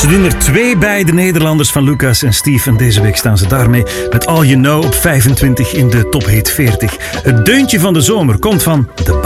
Ze doen er 2 bij, de Nederlanders van Lucas en Steve. En deze week staan ze daarmee met All You Know op 25 in de Top Hit 40. Het deuntje van de zomer komt van de